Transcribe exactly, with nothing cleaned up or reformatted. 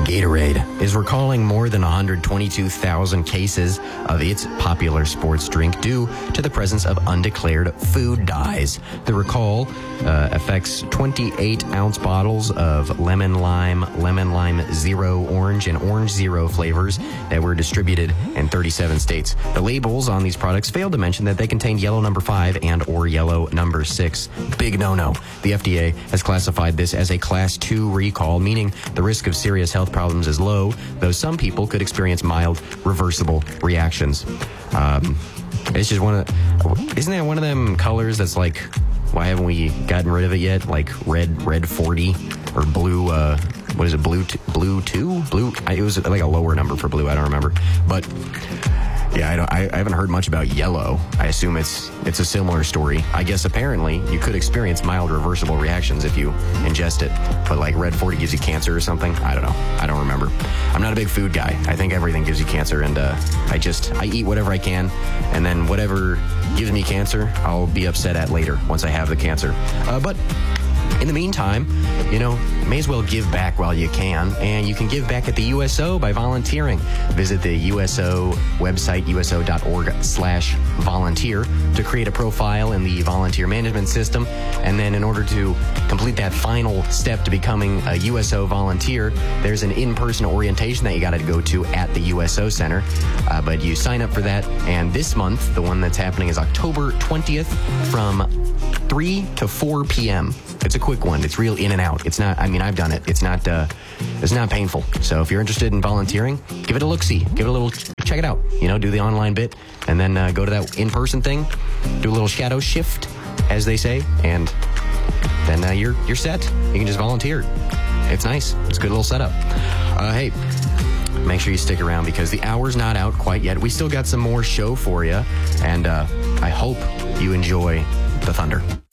Gatorade is recalling more than one hundred twenty-two thousand cases of its popular sports drink due to the presence of undeclared food dyes. The recall uh, affects twenty-eight ounce bottles of lemon lime, lemon lime zero orange, and orange zero flavors that were distributed in thirty-seven states. The labels on these products failed to mention that they contained yellow number five and or yellow number six. Big no-no. The F D A has classified this as a class two recall, meaning the risk of serious health problems is low, though some people could experience mild, reversible reactions. Um, it's just one of the, isn't that one of them colors that's like, why haven't we gotten rid of it yet? Like red, red forty or blue, uh, what is it, blue, t- blue two? Blue, I, it was like a lower number for blue, I don't remember. But yeah, I, don't, I, I haven't heard much about yellow. I assume it's it's a similar story. I guess apparently you could experience mild reversible reactions if you ingest it. But like red forty gives you cancer or something? I don't know. I don't remember. I'm not a big food guy. I think everything gives you cancer, and uh, I just, I eat whatever I can, and then whatever gives me cancer, I'll be upset at later once I have the cancer. Uh, but in the meantime, you know, may as well give back while you can, and you can give back at the U S O by volunteering. Visit the U S O website, U S O dot org slash volunteer, to create a profile in the volunteer management system, and then in order to complete that final step to becoming a U S O volunteer, there's an in-person orientation that you got to go to at the U S O Center, uh, but you sign up for that, and this month, the one that's happening is October twentieth from three to four p.m. It's a quick one. It's real in and out. It's not, I mean, I've done it. It's not, uh, it's not painful. So if you're interested in volunteering, give it a look-see. Give it a little, check it out. You know, do the online bit, and then uh, go to that in-person thing, do a little shadow shift, as they say, and then uh, you're you're set. You can just volunteer. It's nice. It's a good little setup. Uh, hey, make sure you stick around because the hour's not out quite yet. We still got some more show for you, and uh, I hope you enjoy the thunder.